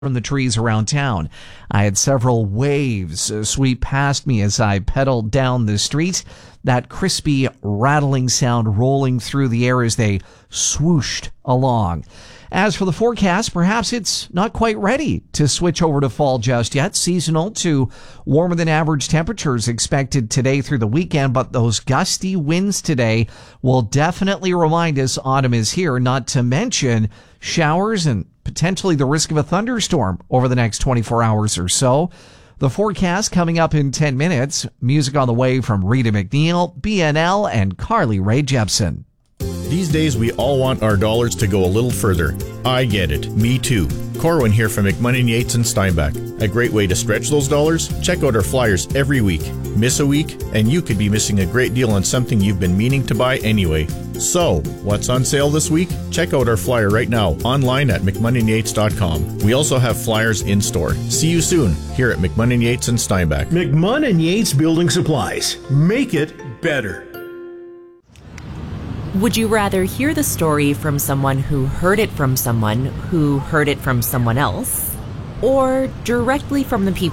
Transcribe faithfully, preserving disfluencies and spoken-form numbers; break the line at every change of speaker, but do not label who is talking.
from the trees around town. I had several waves uh, sweep past me as I pedaled down the street, that crispy rattling sound rolling through the air as they swooshed along. As for the forecast, perhaps it's not quite ready to switch over to fall just yet. Seasonal to warmer than average temperatures expected today through the weekend, but those gusty winds today will definitely remind us autumn is here, not to mention showers and potentially the risk of a thunderstorm over the next twenty-four hours or so. The forecast coming up in ten minutes. Music on the way from Rita McNeil, B N L, and Carly Rae Jepsen.
These days, we all want our dollars to go a little further. I get it. Me too. Corwin here from McMunn and Yates and Steinbach. A great way to stretch those dollars? Check out our flyers every week. Miss a week, and you could be missing a great deal on something you've been meaning to buy anyway. So, what's on sale this week? Check out our flyer right now online at mcmunn and yates dot com. We also have flyers in store. See you soon here at McMunn and Yates and Steinbach.
McMunn and Yates Building Supplies. Make it better.
Would you rather hear the story from someone who heard it from someone who heard it from someone else, or directly from the people